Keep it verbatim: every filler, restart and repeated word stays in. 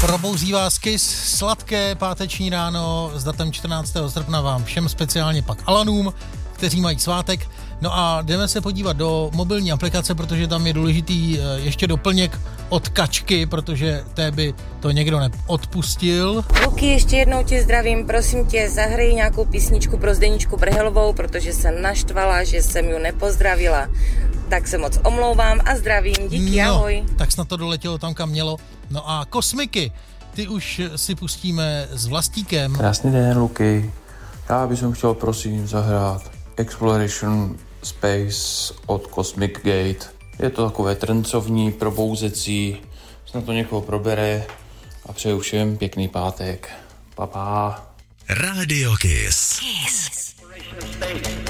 Probouzí vás Kiss, sladké páteční ráno s datem čtrnáctého srpna vám všem, speciálně pak Alanům, kteří mají svátek. No a jdeme se podívat do mobilní aplikace, protože tam je důležitý ještě doplněk od Kačky, protože té by to někdo neodpustil. Luky, ještě jednou tě zdravím, prosím tě, zahraj nějakou písničku pro Zdeničku Brhelovou, protože jsem naštvala, že jsem ju nepozdravila. Tak se moc omlouvám a zdravím, díky, no, ahoj. Tak snad to doletělo tam, kam mělo. No a Kosmiky, ty už si pustíme s Vlastíkem. Krásný den, Luky. Já bych chtěl prosím zahrát Exploration Space od Cosmic Gate. Je to takové trncovní, probouzecí, snad to někoho probere a přeju všem pěkný pátek. Pa, pa. Radio Kiss. Kiss.